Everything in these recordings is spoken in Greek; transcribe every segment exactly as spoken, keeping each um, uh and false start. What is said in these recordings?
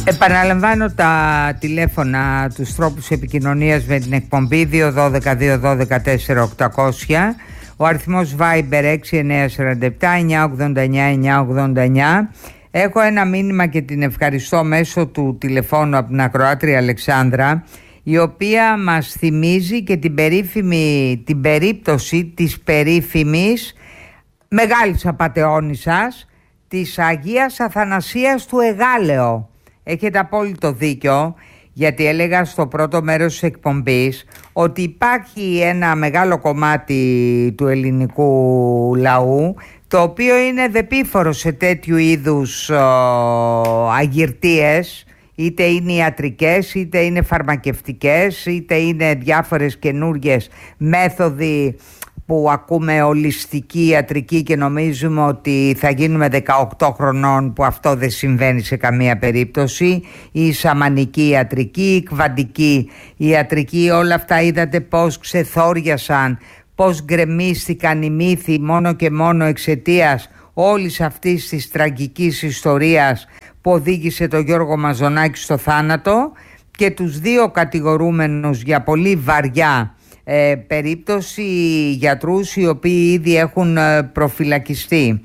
Επαναλαμβάνω τα τηλέφωνα, τους τρόπους επικοινωνίας με την εκπομπή δύο ένα δύο δύο ένα δύο τέσσερα οκτακόσια, ο αριθμός Viber έξι εννιά τέσσερα επτά εννιά ογδόντα εννιά εννιά ογδόντα εννιά. Έχω ένα μήνυμα και την ευχαριστώ μέσω του τηλεφώνου από την ακροάτρια Αλεξάνδρα, η οποία μας θυμίζει και την περίφημη, την περίπτωση της περίφημης μεγάλης απατεώνισσας της Αγίας Αθανασίας του Εγάλεο. Έχετε απόλυτο δίκιο, γιατί έλεγα στο πρώτο μέρος της εκπομπής ότι υπάρχει ένα μεγάλο κομμάτι του ελληνικού λαού το οποίο είναι δεπίφορο σε τέτοιου είδους ο, αγυρτίες, είτε είναι ιατρικές, είτε είναι φαρμακευτικές, είτε είναι διάφορες καινούργιες μέθοδοι που ακούμε ολιστική ιατρική και νομίζουμε ότι θα γίνουμε δεκαοκτώ χρονών, που αυτό δεν συμβαίνει σε καμία περίπτωση, η σαμανική ιατρική, η κβαντική ιατρική, όλα αυτά είδατε πως ξεθόριασαν, πως γκρεμίστηκαν οι μύθοι μόνο και μόνο εξαιτίας όλης αυτής της τραγικής ιστορίας που οδήγησε τον Γιώργο Μαζονάκη στο θάνατο και τους δύο κατηγορούμενους για πολύ βαριά Ε, περίπτωση, γιατρούς οι οποίοι ήδη έχουν ε, προφυλακιστεί.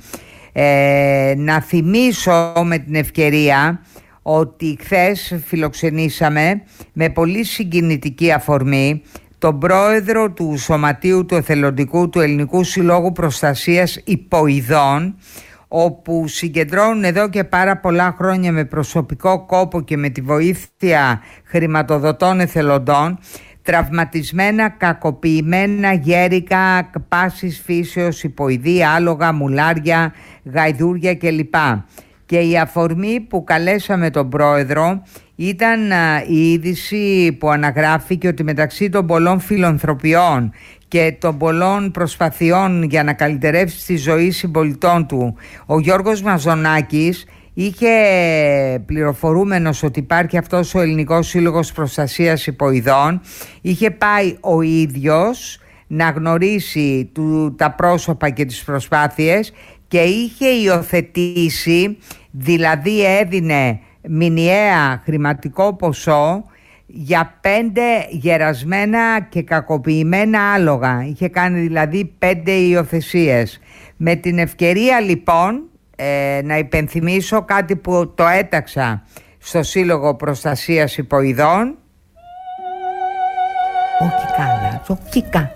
Ε, να θυμίσω με την ευκαιρία ότι χθες φιλοξενήσαμε με πολύ συγκινητική αφορμή τον πρόεδρο του Σωματείου του Εθελοντικού του Ελληνικού Συλλόγου Προστασίας Υποειδών, όπου συγκεντρώνουν εδώ και πάρα πολλά χρόνια με προσωπικό κόπο και με τη βοήθεια χρηματοδοτών εθελοντών τραυματισμένα, κακοποιημένα γέρικα πάσης φύσεως, υποειδή, άλογα, μουλάρια, γαϊδούρια κλπ. Και η αφορμή που καλέσαμε τον πρόεδρο ήταν α, η είδηση που αναγράφηκε ότι μεταξύ των πολλών φιλανθρωπιών και των πολλών προσπαθειών για να καλυτερεύσει τη ζωή συμπολιτών του, ο Γιώργος Μαζονάκης είχε, πληροφορούμενος ότι υπάρχει αυτός ο Ελληνικός Σύλλογος Προστασίας Υποειδών, είχε πάει ο ίδιος να γνωρίσει του, τα πρόσωπα και τις προσπάθειες και είχε υιοθετήσει, δηλαδή έδινε μηνιαία χρηματικό ποσό για πέντε γερασμένα και κακοποιημένα άλογα. Είχε κάνει δηλαδή πέντε υιοθεσίες. Με την ευκαιρία λοιπόν Ε, να υπενθυμίσω κάτι που το έταξα στο Σύλλογο Προστασίας Υποειδών. Όχι καλά, όχι καλά.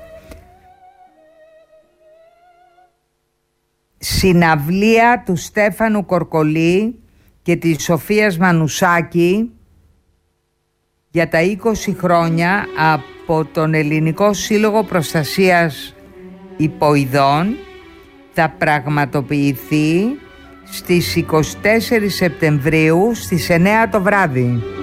Συναυλία του Στέφανου Κορκολή και της Σοφίας Μανουσάκη για τα είκοσι χρόνια από τον Ελληνικό Σύλλογο Προστασίας Υποειδών θα πραγματοποιηθεί στις είκοσι τέσσερις Σεπτεμβρίου στις εννιά το βράδυ.